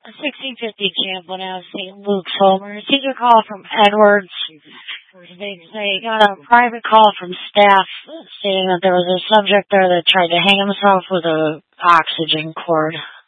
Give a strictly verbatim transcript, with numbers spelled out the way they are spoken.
A sixteen fifty Champlin Ave, Saint Luke's Homer. Received a call from Edwards. They they got a private call from staff stating that there was a subject there that tried to hang himself with a oxygen cord.